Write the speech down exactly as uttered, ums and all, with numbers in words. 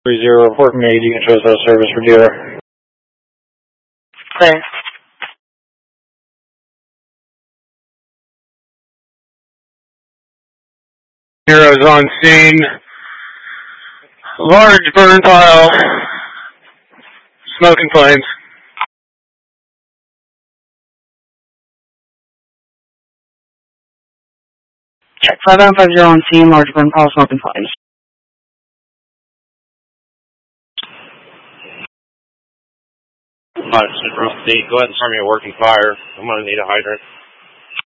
three zero, report from A D and shows no service for dealer. Clear. Heroes on scene. Large burn pile. Smoke and flames. Check five nine five zero on scene, large burn pile, smoke and flames. Five, go ahead and start me a working fire. I'm going to need a hydrant.